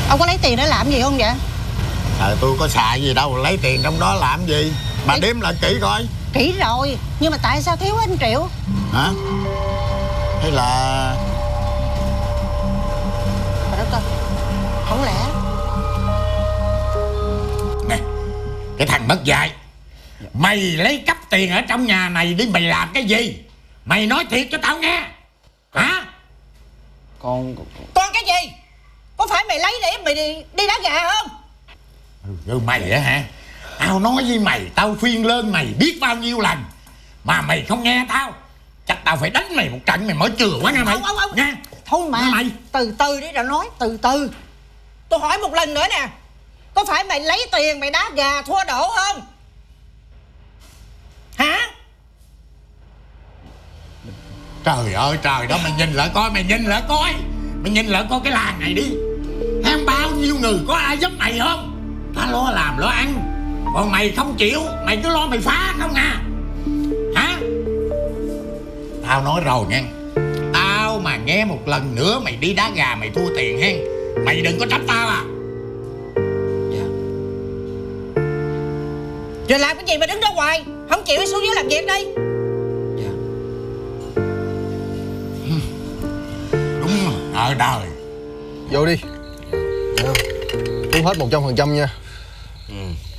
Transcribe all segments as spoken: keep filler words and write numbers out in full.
Ông có lấy tiền để làm gì không vậy? Ờ tôi có xài gì đâu, lấy tiền trong đó làm gì? Bà Đi... đếm lại kỹ coi. Kỹ rồi, nhưng mà tại sao thiếu anh Triệu? Hả? Hay là... Trời đất ơi, không lẽ... Nè, cái thằng mất dạy, mày lấy cắp tiền ở trong nhà này đi mày làm cái gì? Mày nói thiệt cho tao nghe. Hả? Con... Con cái gì? Có phải mày lấy để mày đi, đi đá gà không? Ừ, mày á hả? Tao nói với mày, tao khuyên lên mày biết bao nhiêu lần mà mày không nghe tao. Chắc tao phải đánh mày một trận mày mới chừa quá nha mày. Không, không, không. Nha. Thôi mà, mày. từ từ đi rồi nói, từ từ. Tôi hỏi một lần nữa nè, có phải mày lấy tiền mày đá gà thua đổ không? Hả? Trời ơi trời đó, mày nhìn lại coi, mày nhìn lại coi. Mày nhìn lại coi cái làng này đi. Em bao nhiêu người có ai giống mày không? Ta lo làm lo ăn, còn mày không chịu, mày cứ lo mày phá không à? Hả? Tao nói rồi nha, tao mà nghe một lần nữa mày đi đá gà mày thua tiền hen, mày đừng có trách tao à. Dạ. Rồi làm cái gì mà đứng đó hoài, không chịu đi xuống dưới làm việc đi. Dạ. Đúng rồi, ở đời. Vô đi. Uống hết một trăm phần trăm nha. Ừ.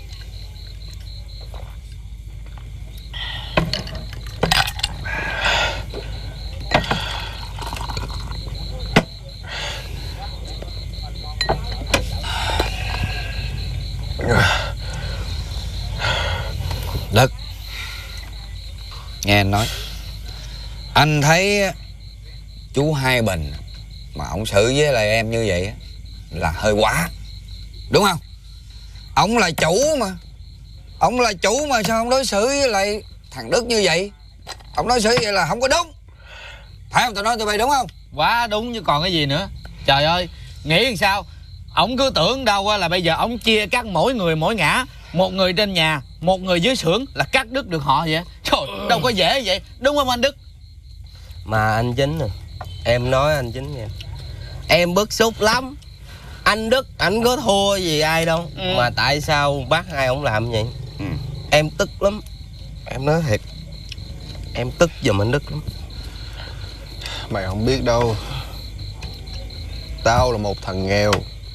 Đức, nghe anh nói, anh thấy chú Hai Bình mà ông xử với lại em như vậy là hơi quá, đúng không? Ông là chủ mà, ông là chủ mà sao ông đối xử với lại thằng Đức như vậy? Ông đối xử vậy là không có đúng, phải không? Tao nói tụi bay đúng không? Quá đúng chứ còn cái gì nữa. Trời ơi, nghĩ làm sao? Ông cứ tưởng đâu là bây giờ ông chia cắt mỗi người mỗi ngã, một người trên nhà, một người dưới xưởng là cắt đứt được họ vậy. Trời, đâu có dễ vậy, đúng không anh Đức? Mà anh Chính à, em nói anh Chính nha, em bức xúc lắm. Anh Đức ảnh có thua gì ai đâu, ừ. Mà tại sao bác Hai ông làm vậy? Ừ. Em tức lắm. Em nói thiệt, em tức giùm anh Đức lắm. Mày không biết đâu, tao là một thằng nghèo,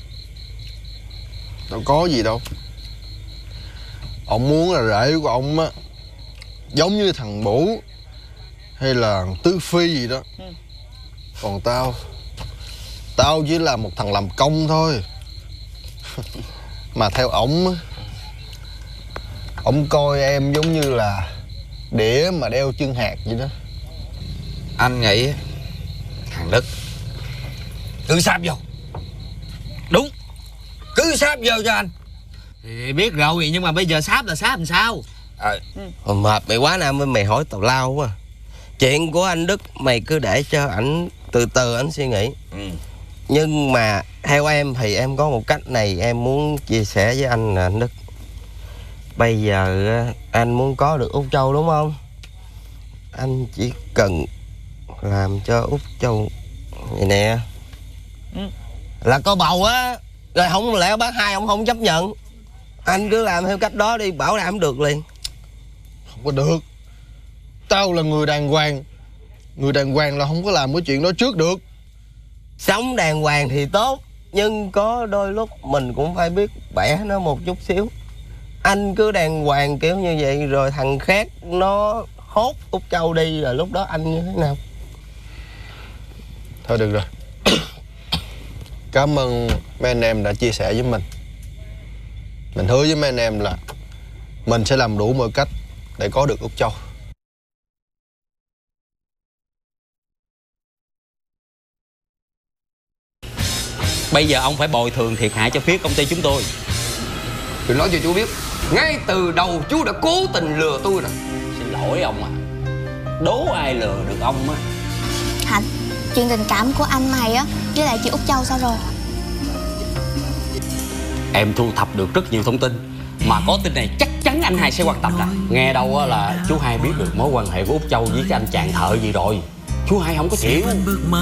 đâu có gì đâu. Ông muốn là rể của ông á giống như thằng Bủ hay là Tứ Phi gì đó, ừ. Còn tao, tao chỉ là một thằng làm công thôi. Mà theo ổng, ổng coi em giống như là đĩa mà đeo chân hạt vậy đó. Anh nghĩ thằng Đức cứ sáp vô. Đúng, cứ sáp vô cho anh. thì biết rồi, nhưng mà bây giờ sáp là sáp làm sao? Ờ ừ. Mệt mày quá Nam ơi, mày hỏi tào lao quá. Chuyện của anh Đức mày cứ để cho ảnh từ từ ảnh suy nghĩ. Ừ. Nhưng mà theo em thì em có một cách này em muốn chia sẻ với anh nè anh Đức. Bây giờ anh muốn có được Út Châu đúng không? Anh chỉ cần làm cho Út Châu vậy nè, ừ. Là có bầu á, rồi không lẽ bác Hai ông không chấp nhận. Anh cứ làm theo cách đó đi, bảo đảm được liền. Không có được. Tao là người đàng hoàng. Người đàng hoàng là không có làm cái chuyện đó trước được. Sống đàng hoàng thì tốt, nhưng có đôi lúc mình cũng phải biết bẻ nó một chút xíu. Anh cứ đàng hoàng kiểu như vậy, rồi thằng khác nó hốt Út Châu đi, rồi lúc đó anh như thế nào? Thôi được rồi. Cảm ơn mấy anh em đã chia sẻ với mình. Mình hứa với mấy anh em là mình sẽ làm đủ mọi cách để có được Út Châu. Bây giờ ông phải bồi thường thiệt hại cho phía công ty chúng tôi. Tôi nói cho chú biết, ngay từ đầu chú đã cố tình lừa tôi rồi. Xin lỗi ông à, đố ai lừa được ông á. Hạnh, chuyện tình cảm của anh mày á với lại chị Út Châu sao rồi? Em thu thập được rất nhiều thông tin, mà có tin này chắc chắn anh Hai sẽ quan tâm nè. Nghe đâu á là chú Hai biết được mối quan hệ của Út Châu với cái anh chàng thợ gì rồi. Chú Hai không có chịu.